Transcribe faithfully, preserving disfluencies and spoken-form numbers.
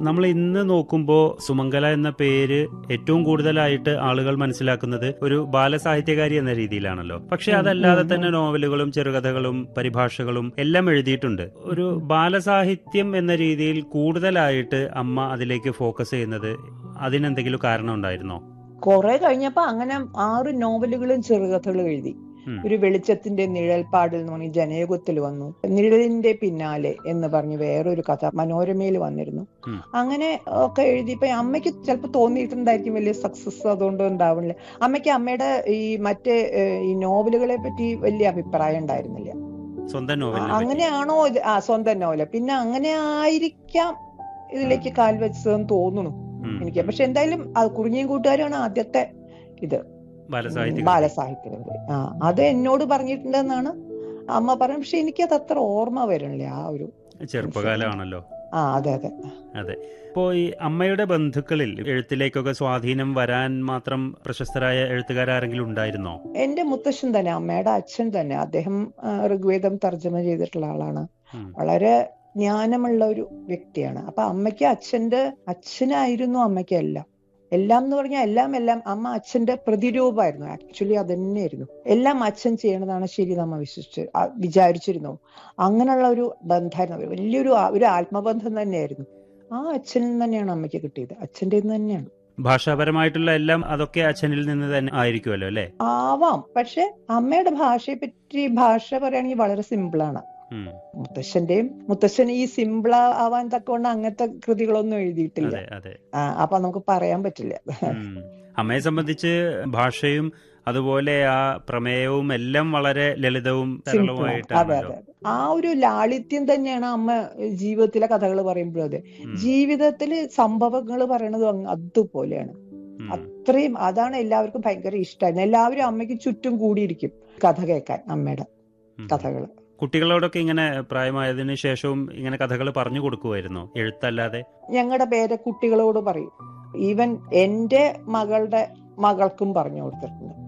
നമ്മൾ ഇന്ന് നോക്കുമ്പോൾ സുമംഗല എന്ന പേര് ഏറ്റവും കൂടുതലായിട്ട് ആളുകൾ മനസ്സിലാക്കുന്നത് ഒരു ബാലസാഹിത്യകാരി എന്ന രീതിയിലാണല്ലോ. പക്ഷെ അതല്ലാതെ തന്നെ നോവലുകളും ചെറുകഥകളും പരിഭാഷകളും എല്ലാം എഴുതിയിട്ടുണ്ട്. ഒരു ബാലസാഹിത്യം എന്ന രീതിയിൽ കൂടുതലായിട്ട് അമ്മ അതിലേക്ക് ഫോക്കസ് ചെയ്യുന്നത് അതിനെന്തെങ്കിലും കാരണം ഉണ്ടായിരുന്നോ? കുറെ കഴിഞ്ഞപ്പോ അങ്ങനെ ആറ് നോവലുകളും ചെറുകഥകളും എഴുതി. ഒരു വെളിച്ചത്തിന്റെ നിഴൽപ്പാടിൽ എന്ന് പറഞ്ഞ് ജനയുഗത്തിൽ വന്നു. നിഴലിന്റെ പിന്നാലെ എന്ന് പറഞ്ഞ് വേറൊരു കഥ മനോരമയിൽ വന്നിരുന്നു. അങ്ങനെ ഒക്കെ എഴുതിയപ്പോ അമ്മയ്ക്ക് ചിലപ്പോൾ തോന്നിയിട്ടുണ്ടായിരിക്കും വലിയ സക്സസ് അതുകൊണ്ട് ഉണ്ടാവുന്നില്ല. അമ്മയ്ക്ക് അമ്മയുടെ ഈ മറ്റേ ഈ നോവലുകളെ പറ്റി വലിയ അഭിപ്രായം ഉണ്ടായിരുന്നില്ല. അങ്ങനെയാണോ ആ സ്വന്തം നോവല്, പിന്നെ അങ്ങനെ ആയിരിക്കാം ഇതിലേക്ക് കാൽ വെച്ചതെന്ന് തോന്നുന്നു എനിക്ക്. പക്ഷെ എന്തായാലും കുറിഞ്ഞിയും കൂട്ടുകാരാണ് ആദ്യത്തെ ഇത് ബാലസാഹിത്യം. ആ അത് എന്നോട് പറഞ്ഞിട്ടുണ്ടെന്നാണ് അമ്മ പറഞ്ഞത്. പക്ഷെ എനിക്കത് അത്ര ഓർമ്മ വരണില്ല. ആ ഒരു ചെറുപ്പകാലമാണല്ലോ. ആ അതെ അതെ അതെ. ഇപ്പോ ഈ അമ്മയുടെ ബന്ധുക്കളിൽ എഴുത്തിലേക്കൊക്കെ സ്വാധീനം വരാൻ മാത്രം പ്രശസ്തരായ എഴുത്തുകാരെങ്കിലും ഉണ്ടായിരുന്നോ? എന്റെ മുത്തശ്ശൻ തന്നെ, അമ്മയുടെ അച്ഛൻ തന്നെ. അദ്ദേഹം ഋഗ്വേദം തർജ്ജമ ചെയ്തിട്ടുള്ള ആളാണ്. വളരെ ജ്ഞാനമുള്ള ഒരു വ്യക്തിയാണ്. അപ്പൊ അമ്മയ്ക്ക് അച്ഛന്റെ അച്ഛനായിരുന്നു അമ്മയ്ക്ക് എല്ലാം എല്ലാം എന്ന് പറഞ്ഞാൽ എല്ലാം എല്ലാം അമ്മ അച്ഛന്റെ പ്രതിരൂപമായിരുന്നു. ആക്ച്വലി അത് തന്നെയായിരുന്നു. എല്ലാം അച്ഛൻ ചെയ്യണതാണ് ശരി നമ്മ വിശ്വസിച്ച് വിചാരിച്ചിരുന്നു. അങ്ങനെയുള്ള ഒരു ബന്ധമായിരുന്നു. വലിയൊരു ഒരു ആത്മബന്ധം തന്നെയായിരുന്നു. ആ അച്ഛനിൽ തന്നെയാണ് അമ്മയ്ക്ക് കിട്ടിയത്. അച്ഛൻ്റെ തന്നെയാണ്. ഭാഷാപരമായിട്ടുള്ള എല്ലാം അതൊക്കെ അച്ഛനിൽ നിന്ന് തന്നെ ആയിരിക്കുമല്ലോ അല്ലെ? ആവാം. പക്ഷെ അമ്മയുടെ ഭാഷയെ പറ്റി ഭാഷ പറയുകയാണെങ്കിൽ വളരെ സിമ്പിളാണ്. മുത്തശ്ശന്റെയും മുത്തശ്ശൻ ഈ സിമ്പിൾ ആവാൻ തക്കവണ്ണം അങ്ങനത്തെ കൃതികളൊന്നും എഴുതിയിട്ടില്ല. അപ്പൊ നമുക്ക് പറയാൻ പറ്റില്ല. അമ്മയെ സംബന്ധിച്ച് ഭാഷയും അതുപോലെ ആ പ്രമേയവും എല്ലാം വളരെ ലളിതവും സരളവുമായിട്ടാണ്. അതെ അതെ. ആ ഒരു ലാളിത്യം തന്നെയാണ് അമ്മ ജീവിതത്തിലെ കഥകൾ പറയുമ്പോഴും. അതെ, ജീവിതത്തില് സംഭവങ്ങൾ പറയണത് അതുപോലെയാണ്. അത്രയും അതാണ് എല്ലാവർക്കും ഭയങ്കര ഇഷ്ടമായിരുന്നു. എല്ലാവരും അമ്മയ്ക്ക് ചുറ്റും കൂടിയിരിക്കും കഥ കേൾക്കാൻ, അമ്മയുടെ കഥകള്. കുട്ടികളോടൊക്കെ ഇങ്ങനെ പ്രായമായതിനു ശേഷവും ഇങ്ങനെ കഥകൾ പറഞ്ഞു കൊടുക്കുമായിരുന്നു എഴുത്തല്ലാതെ? ഞങ്ങളുടെ പേരെ കുട്ടികളോട് പറയും. ഈവൻ എന്റെ മകളുടെ മകൾക്കും പറഞ്ഞു കൊടുത്തിട്ടുണ്ട്.